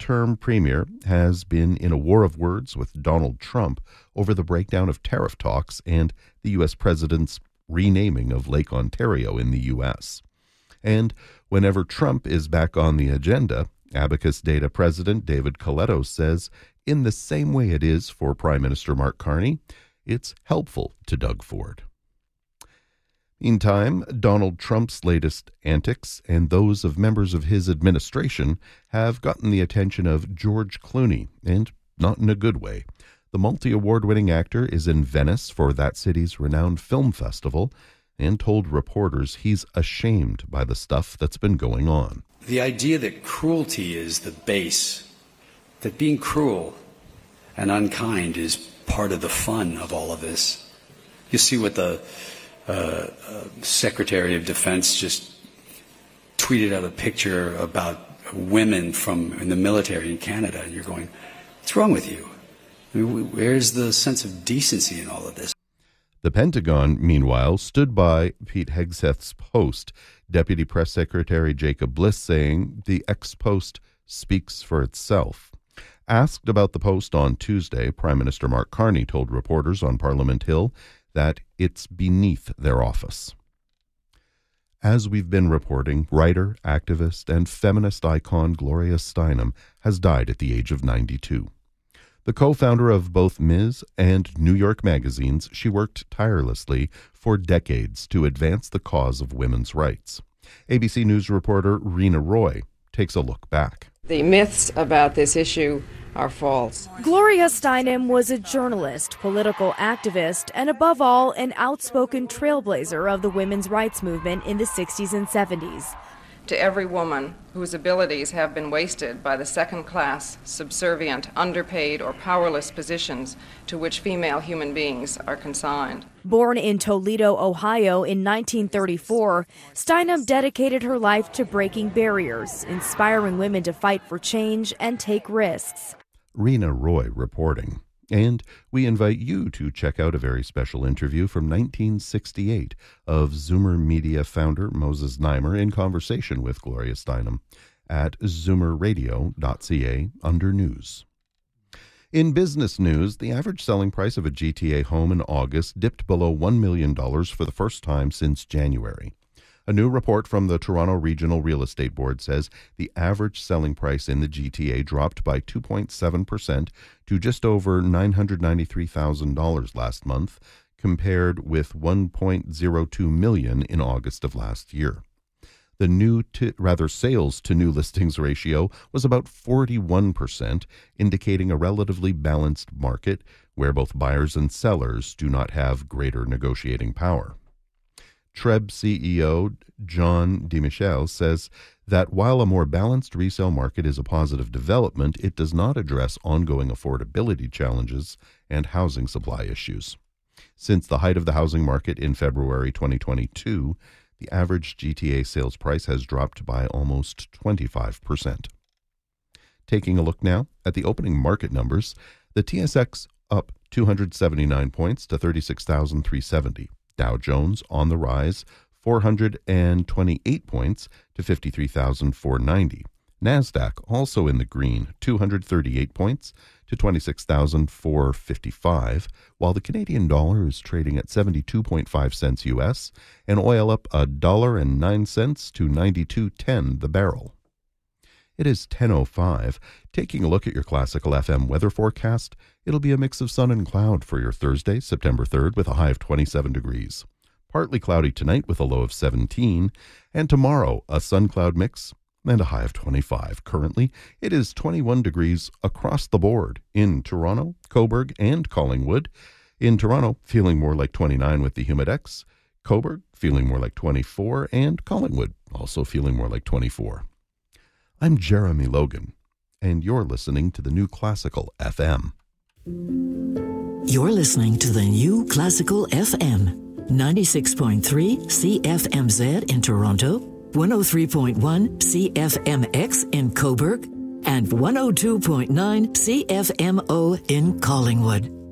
first-term premier has been in a war of words with Donald Trump over the breakdown of tariff talks and the U.S. president's renaming of Lake Ontario in the U.S. And whenever Trump is back on the agenda, Abacus Data President David Coletto says, in the same way it is for Prime Minister Mark Carney, it's helpful to Doug Ford. Meantime, Donald Trump's latest antics and those of members of his administration have gotten the attention of George Clooney, and not in a good way. The multi-award-winning actor is in Venice for that city's renowned film festival and told reporters he's ashamed by the stuff that's been going on. The idea that cruelty is the base, that being cruel and unkind is part of the fun of all of this. You see what the Secretary of Defense just tweeted out a picture about women in the military in Canada, and you're going, what's wrong with you? I mean, where's the sense of decency in all of this? The Pentagon, meanwhile, stood by Pete Hegseth's post, Deputy Press Secretary Jacob Bliss saying the ex-post speaks for itself. Asked about the post on Tuesday, Prime Minister Mark Carney told reporters on Parliament Hill that it's beneath their office. As we've been reporting, writer, activist, and feminist icon Gloria Steinem has died at the age of 92. The co-founder of both Ms. and New York magazines, she worked tirelessly for decades to advance the cause of women's rights. ABC News reporter Rena Roy takes a look back. The myths about this issue are false. Gloria Steinem was a journalist, political activist, and above all, an outspoken trailblazer of the women's rights movement in the 60s and 70s. To every woman whose abilities have been wasted by the second-class, subservient, underpaid, or powerless positions to which female human beings are consigned. Born in Toledo, Ohio in 1934, Steinem dedicated her life to breaking barriers, inspiring women to fight for change and take risks. Rena Roy reporting. And we invite you to check out a very special interview from 1968 of Zoomer Media founder Moses Znaimer in conversation with Gloria Steinem at zoomerradio.ca under News. In business news, the average selling price of a GTA home in August dipped below $1 million for the first time since January. A new report from the Toronto Regional Real Estate Board says the average selling price in the GTA dropped by 2.7% to just over $993,000 last month, compared with $1.02 million in August of last year. The sales to new listings ratio was about 41%, indicating a relatively balanced market where both buyers and sellers do not have greater negotiating power. Treb CEO John DeMichel says that while a more balanced resale market is a positive development, it does not address ongoing affordability challenges and housing supply issues. Since the height of the housing market in February 2022, the average GTA sales price has dropped by almost 25%. Taking a look now at the opening market numbers, the TSX up 279 points to 36,370. Dow Jones on the rise, 428 points to 53,490. NASDAQ also in the green, 238 points to 26,455, while the Canadian dollar is trading at 72.5 cents U.S., and oil up $1.09 to 92.10 the barrel. It is 10:05. Taking a look at your Classical FM weather forecast, it'll be a mix of sun and cloud for your Thursday, September 3rd, with a high of 27 degrees. Partly cloudy tonight with a low of 17, and tomorrow a sun-cloud mix and a high of 25. Currently, it is 21 degrees across the board in Toronto, Cobourg, and Collingwood. In Toronto, feeling more like 29 with the Humidex. Cobourg, feeling more like 24, and Collingwood, also feeling more like 24. I'm Jeremy Logan, and you're listening to the New Classical FM. You're listening to the New Classical FM, 96.3 CFMZ in Toronto, 103.1 CFMX in Cobourg, and 102.9 CFMO in Collingwood.